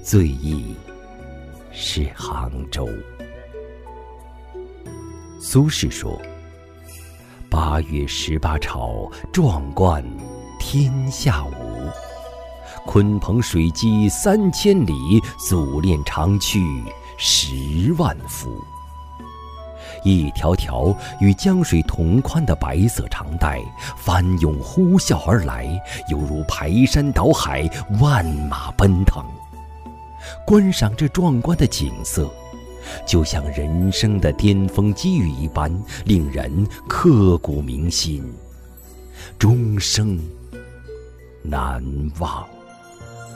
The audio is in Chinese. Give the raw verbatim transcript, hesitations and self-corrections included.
最忆是杭州。苏轼说：八月十八朝，壮观天下无。鲲鹏水击三千里，祖练长驱十万夫。一条条与江水同宽的白色长带翻涌呼啸而来，犹如排山倒海，万马奔腾。观赏这壮观的景色，就像人生的巅峰机遇一般，令人刻骨铭心，终生难忘。